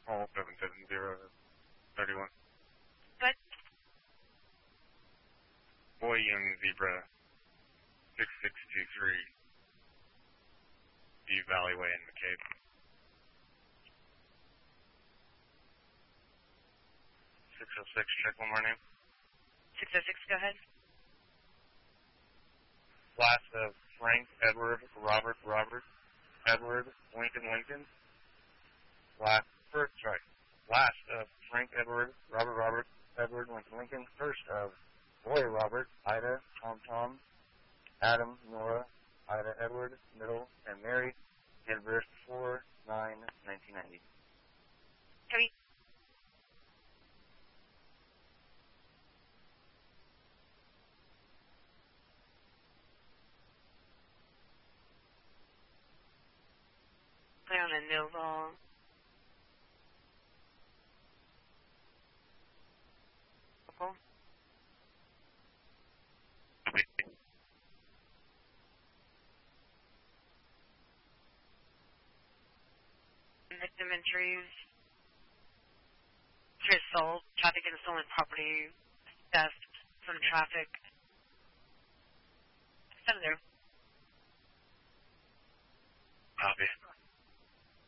Call 770-31. What? Boy Young Zebra 6623. View Valleyway in McCabe. 606, check one more name. 606, go ahead. Last of Frank, Edward, Robert, Edward, Lincoln. Last of Frank, Edward, Robert, Edward, Lincoln. First of Boy, Robert, Ida, Tom, Adam, Nora, Ida, Edward, Middle, and Mary. Date of birth 4/9/1990. Copy. Play on a no ball. Local. Victim entries. Assault, traffic and stolen property, theft from traffic. It's out of there. Copy.